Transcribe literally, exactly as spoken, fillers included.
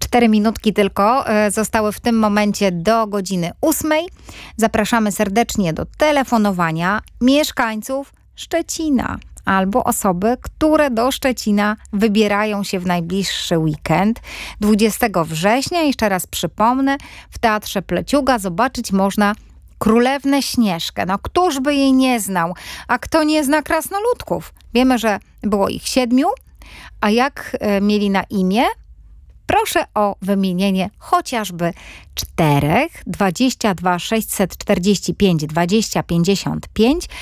Cztery minutki tylko e, zostały w tym momencie do godziny ósmej. Zapraszamy serdecznie do telefonowania mieszkańców Szczecina albo osoby, które do Szczecina wybierają się w najbliższy weekend. dwudziestego września, jeszcze raz przypomnę, w Teatrze Pleciuga zobaczyć można Królewnę Śnieżkę. No któż by jej nie znał? A kto nie zna krasnoludków? Wiemy, że było ich siedmiu, a jak e, mieli na imię? Proszę o wymienienie chociażby czterech, dwadzieścia dwa sześćset czterdzieści pięć dwadzieścia pięćdziesiąt pięć